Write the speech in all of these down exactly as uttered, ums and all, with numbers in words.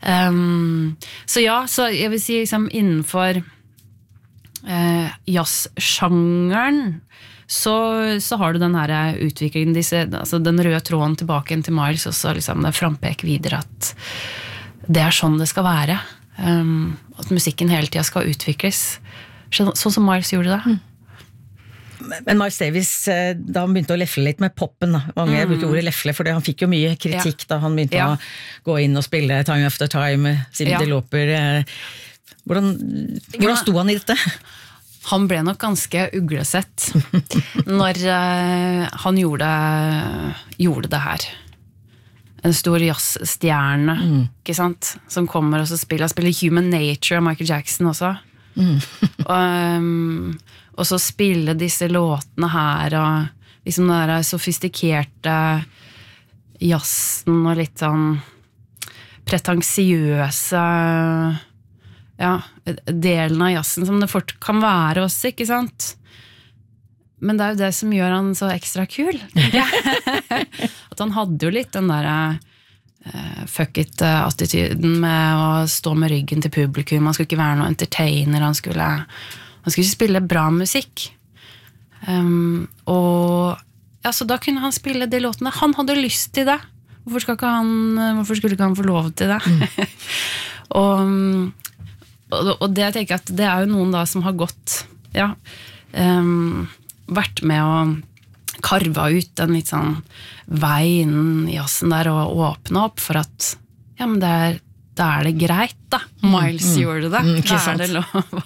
Um, så ja, så jeg vil si liksom, innenfor uh, jazz-sjangeren så, så har du den her utviklingen, disse, altså den røde tråden tilbake til Miles, og så liksom det frampek videre at det er sånn det skal være. Um, at musikken hele tiden skal utvikles. Sånn, sånn som Miles gjorde det. Mm. Men Miles Davis, da han begynte å lefle litt med poppen, da. Mange mm. bruker ordet lefle, for han fikk jo mye kritikk ja. Da han begynte ja. Å gå inn og spille Time After Time med Cyndi ja. Lauper. Hvordan, hvordan sto han i dette? Han ble nok ganske uglesett når uh, han gjorde, gjorde det her. En stor jazzstjerne, mm. ikke sant? Som kommer og så spiller, spiller Human Nature av Michael Jackson også. Mm. og, um, og så spille disse låtene her og liksom den der sofistikerte jazzen og litt sånn pretensiøse ja, delen av jazzen som det fort kan være også, ikke sant? Men det er jo det som gjør han så ekstra kul. At han hadde jo litt den der uh, fuck it-attityden med å stå med ryggen til publikum. Han skulle ikke være noen entertainer, han skulle, han skulle spille bra musikk. Um, og ja, så da kunne han spille de låtene. Han hadde lyst til det. Hvorfor, skal ikke han, hvorfor skulle ikke han få lov til det? Mm. og, og, og det jeg tenker at det er jo noen da som har gått, ja, um, vært med å karva ut den litt sånn vei innen jazzen der og åpne opp for at ja, men det er, da er det greit da Miles mm, gjorde det mm, da er det lov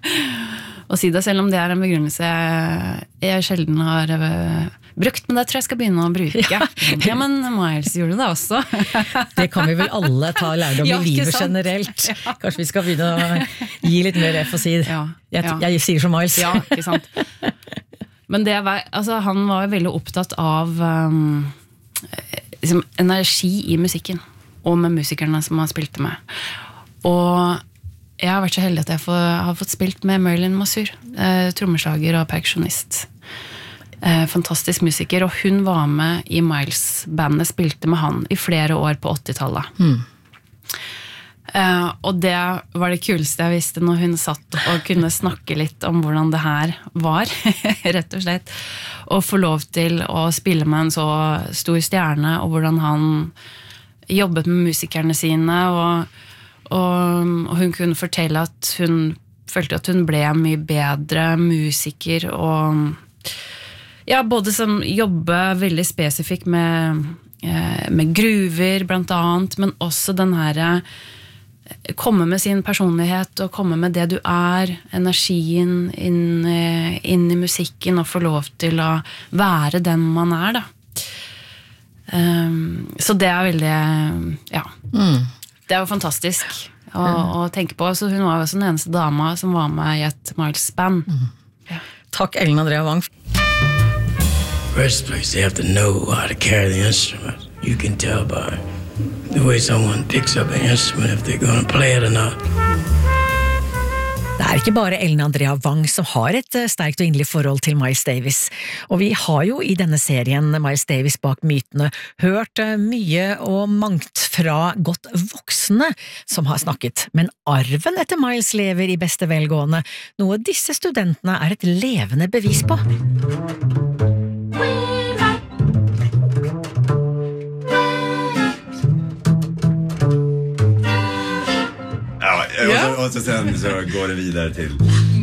å si det, selv om det er en begrunnelse jeg, jeg sjelden har uh, brukt, men det tror jeg skal begynne å bruke ja, ja men Miles gjorde det også det kan vi vel alle ta lærdom i ja, livet generelt ja. Kanskje vi skal begynne å gi litt mer F og si ja, jeg, ja. jeg sier som Miles ja, ikke sant men det var, altså, han var veldig opptatt av um, liksom, energi i musikken og med musikerne som han spilte med og jeg har vært så heldig at jeg får, har fått spilt med Marilyn Masur eh, trommeslager og perkusjonist eh, fantastisk musiker og hun var med i Miles-bandet spilte med han i flere år på åttitallet mm. eh, og det var det kuleste jeg visste når hun satt og kunne snakke litt om hvordan det her var rett og slett og få lov til å spille med en så stor stjerne og hvordan han jobbet med musikerne sine og Og, og hun kunne fortelle at hun følte at hun ble mye bedre musiker og ja, både som jobber veldig spesifikt med, med gruver blant annet, men også den her komme med sin personlighet og komme med det du er, energien inn, inn i musikken og få lov til å være den man er da. Um, så det er veldig, ja... Mm. Det er jo fantastisk å, å tenke på. Så hun var jo også den eneste dama som var med i et Miles-band. Mm. Ja. Takk, Ellen Andrea Wang. First place, they have to know how to carry the instrument. You can tell by the way someone picks up an instrument if they're going to play it or not. Det er ikke bare Ellen Andrea Wang som har et sterkt og inderlig forhold til Miles Davis, og vi har jo i denne serien Miles Davis bak mytene hørt mye og mangt fra godt voksne som har snakket, men arven etter Miles lever i beste velgående, noe disse studentene er et levende bevis på. Ja, och så, och så sen så går det vidare till